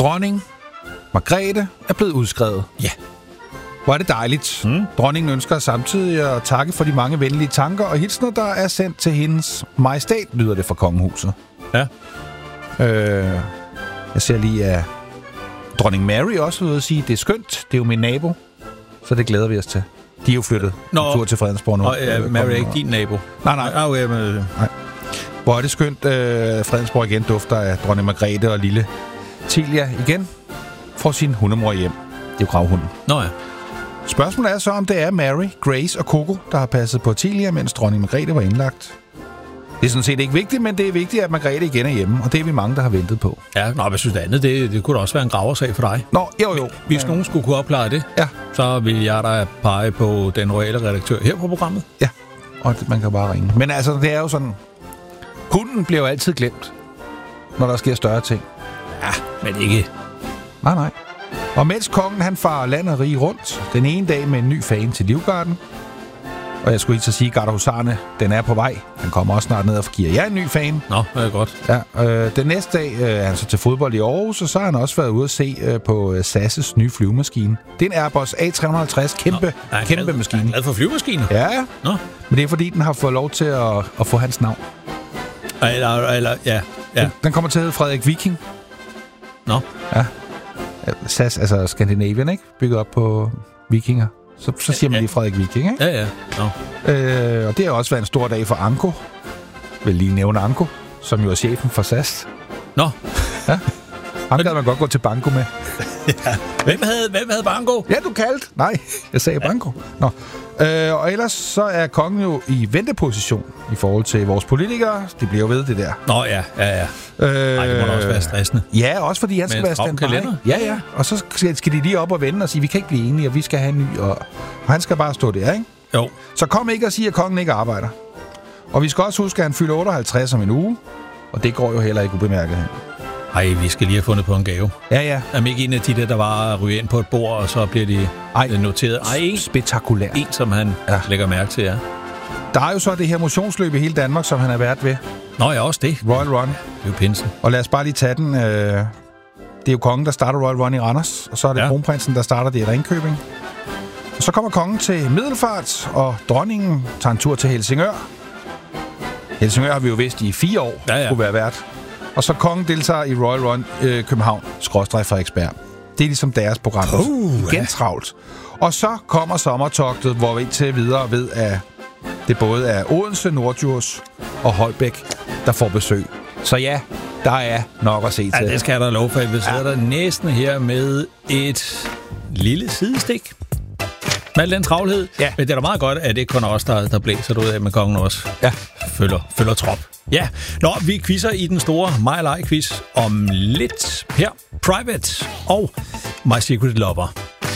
Dronning Margrethe er blevet udskrevet. Ja. Hvor er det dejligt. Dronningen ønsker samtidig at takke for de mange venlige tanker og hilsner, der er sendt til hendes majestæt, lyder det fra kongehuset. Ja. Jeg ser lige, at dronning Mary også vil sige, det er skønt, det er jo min nabo, så det glæder vi os til. De er jo flyttet en tur til Fredensborg nu. Og Mary er ikke din nabo? Nej. Nej. Hvor er det skønt, Fredensborg igen dufter af dronning Margrethe og lille Tilia igen får sin hundemor hjem. Det er jo gravhunden. Nå ja. Spørgsmålet er så, om det er Mary, Grace og Coco, der har passet på Tilia, mens dronning Margrethe var indlagt. Det er sådan set ikke vigtigt, men det er vigtigt, at Margrethe igen er hjemme, og det er vi mange, der har ventet på. Ja, jeg synes det andet, det kunne da også være en graversag for dig. Nå, jo. Hvis nogen skulle kunne opklare det, så vil jeg da pege på den royale redaktør her på programmet. Ja, og man kan bare ringe. Men altså, det er jo sådan, hunden bliver jo altid glemt, når der sker større ting. Ja, men ikke. Nej. Og mens kongen han farer land og rige rundt, den ene dag med en ny fan til Livgarden, og jeg skulle ikke så sige, at Gardehusarne, den er på vej. Han kommer også snart ned og giver jer en ny fan. Nå, det er godt. Ja, den næste dag er han så til fodbold i Aarhus, og så har han også været ude at se på SAS' nye flyvemaskine. Det er en Airbus A350, kæmpe maskine. Er glad for flyvemaskiner? Ja. Nå. Men det er fordi, den har fået lov til at få hans navn. Ja. Den kommer til at hedde Frederik Viking. Nå. Ja. SAS, altså Scandinavian, ikke? Bygget op på vikinger. Så siger man lige Frederik Viking, ikke? Ja. Nå. Og det har også været en stor dag for Anko. Vil lige nævne Anko, som jo er chefen for SAS. Nå. Ja. Ham gad man godt gå til banko med. Ja. Hvem havde banko? Ja, du kaldte. Nej, jeg sagde banko. Nå. Og ellers så er kongen jo i venteposition i forhold til vores politikere. De bliver jo ved det der. Nå, ja. Nej, det må da også være stressende. Ja, også fordi han skal være standby. Ja. Og så skal de lige op og vende og sige, vi kan ikke blive enige, og vi skal have en ny. Og han skal bare stå der, ikke? Jo. Så kom ikke og sige, at kongen ikke arbejder. Og vi skal også huske, at han fylder 58 om en uge. Og det går jo heller ikke ubemærket hen. Ej, vi skal lige have fundet på en gave. Ja. Er ikke en af de der var ryge ind på et bord, og så bliver de noteret? Ej, spektakulært. En, som han lægger mærke til, ja. Der er jo så det her motionsløb i hele Danmark, som han er vært ved. Nå ja, også det. Royal Run. Det er jo pinsen. Og lad os bare lige tage den. Det er jo kongen, der starter Royal Run i Randers, og så er det kronprinsen, der starter det i Ringkøbing. Og så kommer kongen til Middelfart, og dronningen tager en tur til Helsingør. Helsingør har vi jo vidst i 4 år kunne være vært. Og så kongen deltager i Royal Run København/Frederiksberg. Det er ligesom deres program. Igen travlt. Og så kommer sommertogtet, hvor vi indtil videre ved, at det både er Odense, Norddjurs og Holbæk, der får besøg. Så ja, der er nok at se til. Ja, det skal der lov for. Vi sidder der næsten her med et lille sidestik. Med al den travlhed. Ja. Men det er da meget godt, at det ikke kun er os, der blæser ud af, med kongen også følger trop. Ja, vi quizzer i den store My Lie-quiz om lidt her. Private og My Secret Lover.